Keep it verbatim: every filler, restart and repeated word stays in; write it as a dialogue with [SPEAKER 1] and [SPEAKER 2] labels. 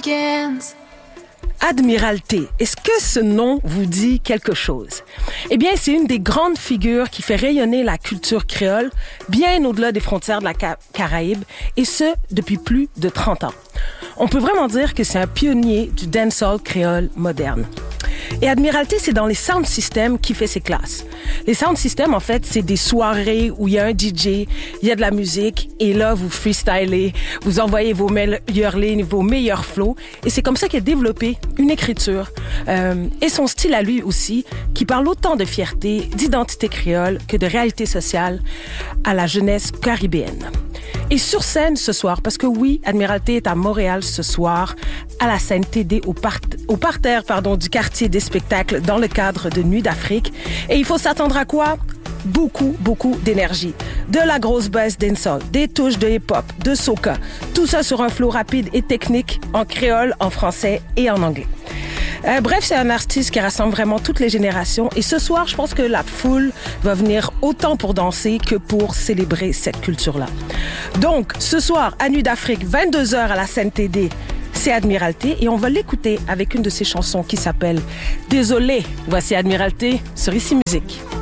[SPEAKER 1] begins.
[SPEAKER 2] Admiralté, est-ce que ce nom vous dit quelque chose? Eh bien, c'est une des grandes figures qui fait rayonner la culture créole bien au-delà des frontières de la Ca- Caraïbe, et ce, depuis plus de trente ans. On peut vraiment dire que c'est un pionnier du dancehall créole moderne. Et Admiralté, c'est dans les sound systems qui fait ses classes. Les sound systems, en fait, c'est des soirées où il y a un D J, il y a de la musique, et là, vous freestylez, vous envoyez vos meilleures lignes, vos meilleurs flows. Et c'est comme ça qu'il a développé une écriture euh, et son style à lui aussi, qui parle autant de fierté, d'identité créole que de réalité sociale à la jeunesse caribéenne. Et sur scène ce soir, parce que oui, Admiralté est à Montréal ce soir, à la scène T D au, part- au parterre pardon, du quartier des spectacles dans le cadre de Nuit d'Afrique. Et il faut s'attendre à quoi? Beaucoup, beaucoup d'énergie. De la grosse bass dancehall, des touches de hip-hop, de soca. Tout ça sur un flow rapide et technique en créole, en français et en anglais. Euh, bref, c'est un artiste qui rassemble vraiment toutes les générations. Et ce soir, je pense que la foule va venir autant pour danser que pour célébrer cette culture-là. Donc, ce soir, à Nuit d'Afrique, vingt-deux heures à la scène T D, c'est Admiralté. Et on va l'écouter avec une de ses chansons qui s'appelle « Désolé ». Voici Admiralté sur Ici Musique.